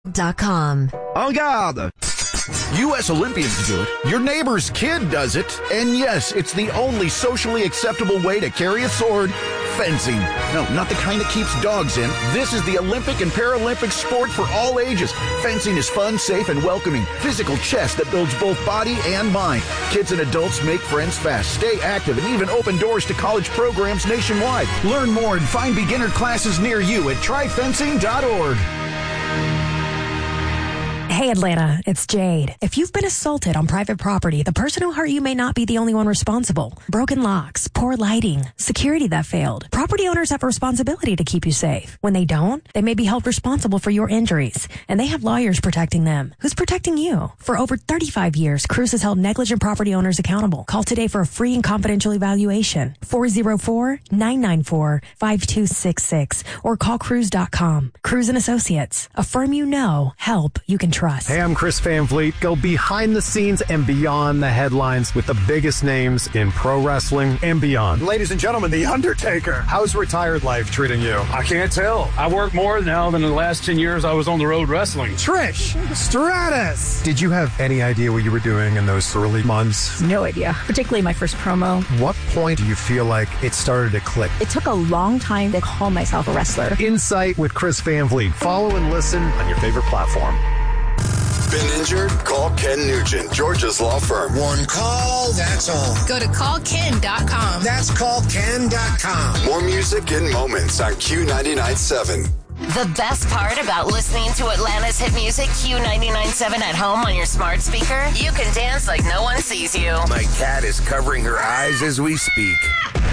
.com. En garde! U.S. Olympians do it. Your neighbor's kid does it. And yes, it's the only socially acceptable way to carry a sword. Fencing. No, not the kind that keeps dogs in. This is the Olympic and Paralympic sport for all ages. Fencing is fun, safe, and welcoming. Physical chess that builds both body and mind. Kids and adults make friends fast, stay active, and even open doors to college programs nationwide. Learn more and find beginner classes near you at tryfencing.org. Hey Atlanta, it's Jade. If you've been assaulted on private property, the person who hurt you may not be the only one responsible. Broken locks, poor lighting, security that failed. Property owners have a responsibility to keep you safe. When they don't, they may be held responsible for your injuries, and they have lawyers protecting them. Who's protecting you? For over 35 years, Cruise has held negligent property owners accountable. Call today for a free and confidential evaluation. 404-994-5266 or call Cruise.com. Cruise and Associates. A firm you know, help you can trust. Hey, I'm Chris Van Vliet. Go behind the scenes and beyond the headlines with the biggest names in pro wrestling and beyond. Ladies and gentlemen, The Undertaker. How's retired life treating you? I can't tell. I work more now than in the last 10 years I was on the road wrestling. Trish Stratus. Did you have any idea what you were doing in those early months? No idea, particularly my first promo. What point do you feel like it started to click? It took a long time to call myself a wrestler. Insight with Chris Van Vliet. Follow and listen on your favorite platform. Been injured? Call Ken Nugent, Georgia's law firm. One call, that's all. Go to callken.com. That's callken.com. More music and moments on Q99.7. The best part about listening to Atlanta's hit music, Q99.7 at home on your smart speaker, you can dance like no one sees you. My cat is covering her eyes as we speak.